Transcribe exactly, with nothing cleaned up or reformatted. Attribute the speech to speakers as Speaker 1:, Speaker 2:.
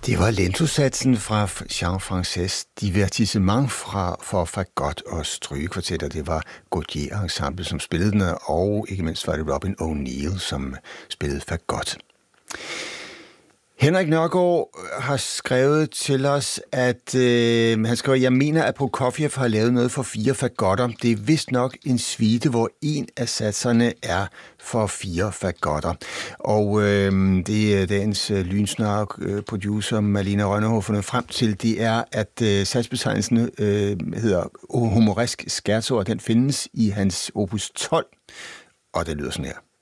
Speaker 1: Det var lentosatsen fra Jean-Francis Divertissement fra, for fagot og strygekvartetter. Det var Gautier Ensemble, som spillede den, og ikke mindst var det Robin O'Neill, som spillede fagot. Henrik Nørgaard har skrevet til os, at øh, han skriver, jeg mener, at Prokofjev har lavet noget for fire fagotter. Det er vist nok en suite, hvor en af satserne er for fire fagotter. Og øh, det er dagens øh, lynsnare øh, producer, Malene Rønnehoff, fundet frem til, det er, at øh, satsbetegnelsen øh, hedder Humoresk Scherzo, og den findes i hans opus tolv, og det lyder sådan her.